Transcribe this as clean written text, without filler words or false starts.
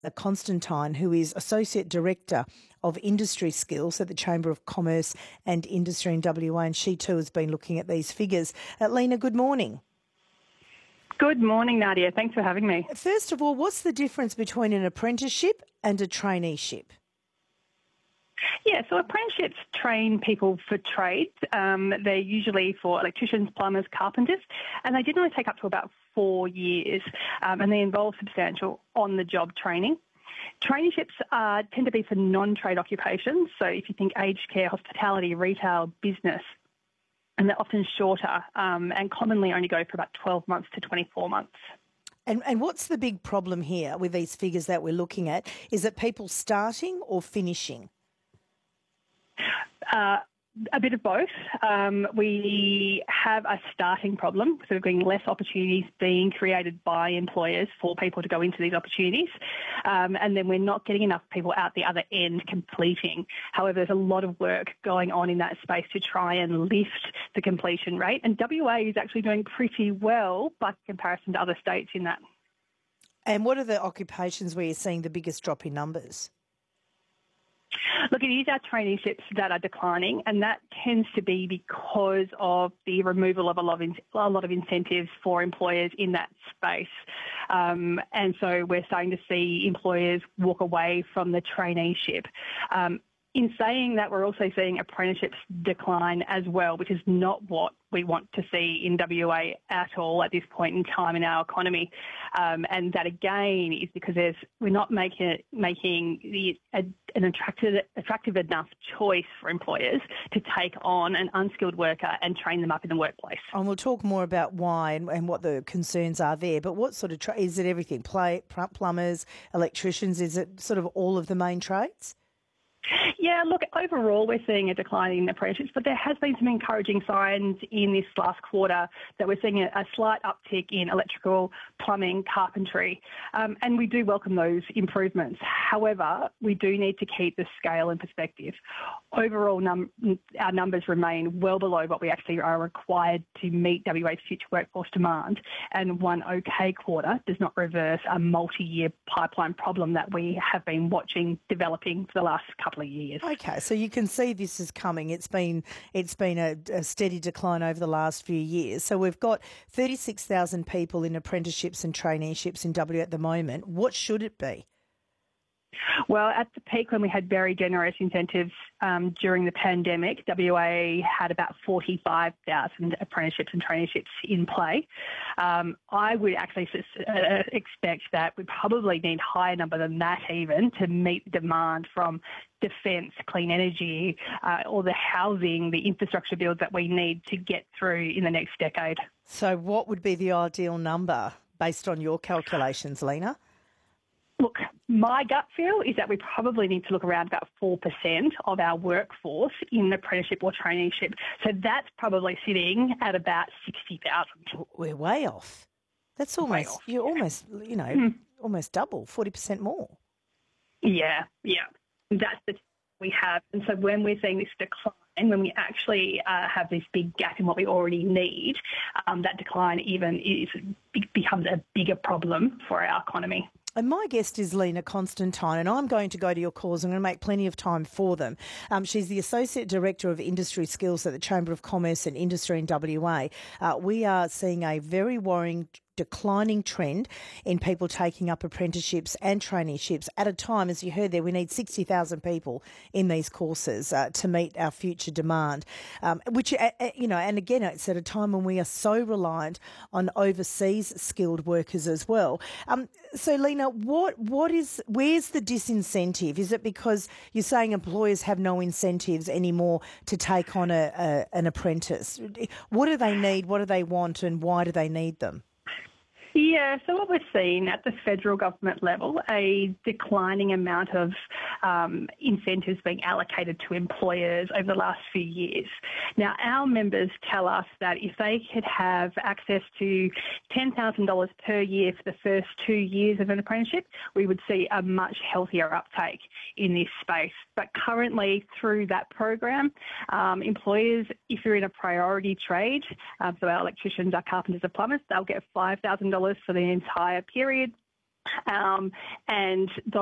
Constantine, who is Associate Director of Industry Skills at the Chamber of Commerce and Industry in WA, and she too has been looking at these figures. Lena, good morning. Good morning, Nadia. Thanks for having me. First of all, what's the difference between an apprenticeship and a traineeship? Yeah, so apprenticeships train people for trades. They're usually for electricians, plumbers, carpenters, and they generally take up to about 4 years, and they involve substantial on-the-job training. Traineeships tend to be for non-trade occupations, so if you think aged care, hospitality, retail, business, and they're often shorter and commonly only go for about 12 months to 24 months. And what's the big problem here with these figures that we're looking at? Is it people starting or finishing? A bit of both. We have a starting problem, so we're getting less opportunities being created by employers for people to go into these opportunities, and then we're not getting enough people out the other end completing. However, there's a lot of work going on in that space to try and lift the completion rate, and WA is actually doing pretty well by comparison to other states in that. And what are the occupations where you're seeing the biggest drop in numbers? Look, it is our traineeships that are declining, and that tends to be because of the removal of a lot of incentives for employers in that space. And so we're starting to see employers walk away from the traineeship. In saying that, we're also seeing apprenticeships decline as well, which is not what we want to see in WA at all at this point in time in our economy. And that, again, is because we're not making an attractive enough choice for employers to take on an unskilled worker and train them up in the workplace. And we'll talk more about why and what the concerns are there. But what sort of is it everything? Plumbers, electricians? Is it sort of all of the main trades? Yeah, look, overall we're seeing a decline in apprenticeships, but there has been some encouraging signs in this last quarter that we're seeing a slight uptick in electrical, plumbing, carpentry, and we do welcome those improvements. However, we do need to keep the scale in perspective. Overall, our numbers remain well below what we actually are required to meet WA's future workforce demand, and one okay quarter does not reverse a multi-year pipeline problem that we have been watching developing for the last couple of years. Okay, so you can see this is coming. It's been a steady decline over the last few years. So we've got 36,000 people in apprenticeships and traineeships in WA at the moment. What should it be? Well, at the peak when we had very generous incentives during the pandemic, WA had about 45,000 apprenticeships and traineeships in play. I would actually expect that we probably need a higher number than that even to meet the demand from defence, clean energy, or the housing, the infrastructure builds that we need to get through in the next decade. So what would be the ideal number based on your calculations, Lena? Look, my gut feel is that we probably need to look around about 4% of our workforce in apprenticeship or traineeship. So that's probably sitting at about 60,000. We're way off. That's almost, you're almost, almost double, 40% more. Yeah. That's the we have. And so when we're seeing this decline, when we actually have this big gap in what we already need, that decline becomes a bigger problem for our economy. And my guest is Lena Constantine, and I'm going to go to your calls. I'm going to make plenty of time for them. She's the Associate Director of Industry Skills at the Chamber of Commerce and Industry in WA. We are seeing a very worrying declining trend in people taking up apprenticeships and traineeships at a time, as you heard there, we need 60,000 people in these courses to meet our future demand, which, and again, it's at a time when we are so reliant on overseas skilled workers as well. So, Lena, where's the disincentive? Is it because you're saying employers have no incentives anymore to take on an apprentice? What do they need? What do they want? And why do they need them? Yeah, so what we're seeing at the federal government level, a declining amount of incentives being allocated to employers over the last few years. Now, our members tell us that if they could have access to $10,000 per year for the first 2 years of an apprenticeship, we would see a much healthier uptake in this space. But currently, through that program, employers, if you're in a priority trade, so our electricians, our carpenters, our plumbers, they'll get $5,000 for the entire period. and those